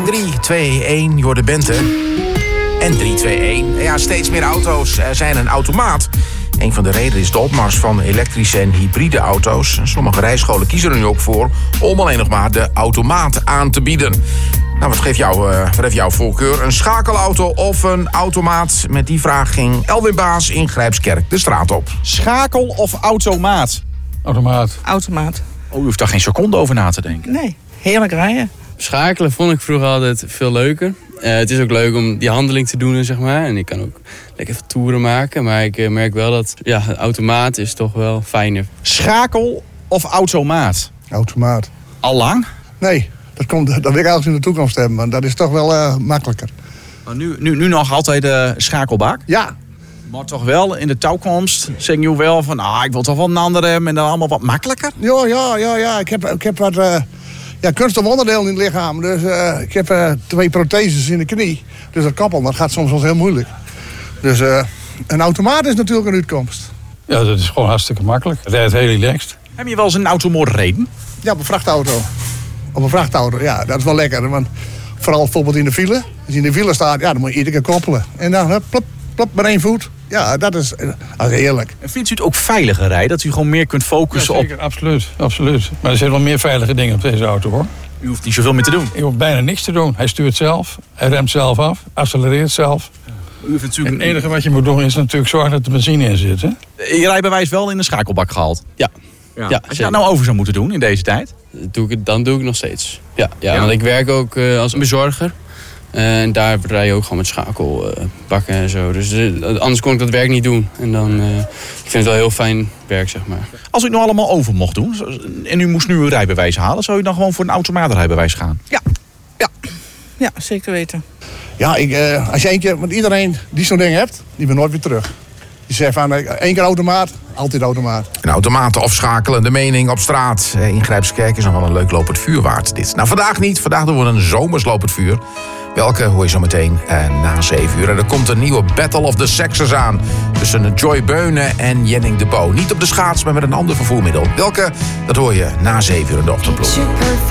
3-2-1, Jorde Bente. En 3-2-1. Ja, steeds meer auto's zijn een automaat. Een van de redenen is de opmars van elektrische en hybride auto's. Sommige rijscholen kiezen er nu ook voor om alleen nog maar de automaat aan te bieden. Nou, wat heeft jouw voorkeur? Een schakelauto of een automaat? Met die vraag ging Elwin Baas in Grijpskerk de straat op. Schakel of automaat? Automaat. Oh, u hoeft daar geen seconde over na te denken. Nee, heerlijk rijden. Schakelen vond ik vroeger altijd veel leuker. Het is ook leuk om die handeling te doen, zeg maar. En ik kan ook lekker veel toeren maken. Maar ik merk wel dat de automaat is toch wel fijner. Schakel of automaat? Automaat. Allang? Nee, dat wil ik eigenlijk in de toekomst hebben, maar dat is toch wel makkelijker. Maar nu nog altijd de schakelbak? Ja. Maar toch wel in de toekomst zeg je wel van, ik wil toch wel een andere hebben en dan allemaal wat makkelijker? Ja. Ik heb wat kunstig onderdeel in het lichaam. Dus ik heb 2 protheses in de knie. Dus dat kappelen, dat gaat soms wel heel moeilijk. Dus een automaat is natuurlijk een uitkomst. Ja, dat is gewoon hartstikke makkelijk. Het rijdt heel relaxed. Heb je wel eens een auto mogen reden? Ja, op een vrachtauto. Op een vrachtauto, ja, dat is wel lekker. Want vooral bijvoorbeeld in de file. Als je in de file staat, ja, dan moet je iedere keer koppelen. En dan plop, met 1 voet. Ja, dat is heerlijk. En vindt u het ook veiliger rijden? Dat u gewoon meer kunt focussen zeker, absoluut. Maar er zijn wel meer veilige dingen op deze auto, hoor. U hoeft niet zoveel meer te doen. Je hoeft bijna niks te doen. Hij stuurt zelf, hij remt zelf af, accelereert zelf. U heeft natuurlijk... En het enige wat je moet doen is natuurlijk zorgen dat de benzine in zit. Hè? Je rijbewijs wel in de schakelbak gehaald? Ja. Als je dat nou over zou moeten doen in deze tijd? Dan doe ik nog steeds. Ja. Want ik werk ook als bezorger. En daar rij je ook gewoon met schakelbakken en zo. Dus anders kon ik dat werk niet doen. En dan, ik vind het wel heel fijn werk, zeg maar. Als u het nou allemaal over mocht doen en u moest nu een rijbewijs halen, zou u dan gewoon voor een automaatrijbewijs gaan? Ja, zeker weten. Ja, als je één keer, want iedereen die zo'n ding hebt, die wil nooit weer terug. Die zegt van 1 keer automaat, altijd automaat. Een automaat afschakelen, de mening op straat. In Grijpskerk is nog wel een leuk lopend vuur waard dit. Nou, vandaag niet. Vandaag doen we een zomers lopend vuur. Welke hoor je zo meteen na 7 uur. En er komt een nieuwe Battle of the Sexes aan. Tussen Joy Beunen en Jenning de Bo. Niet op de schaats, maar met een ander vervoermiddel. Welke, dat hoor je na 7 uur in de ochtendploeg.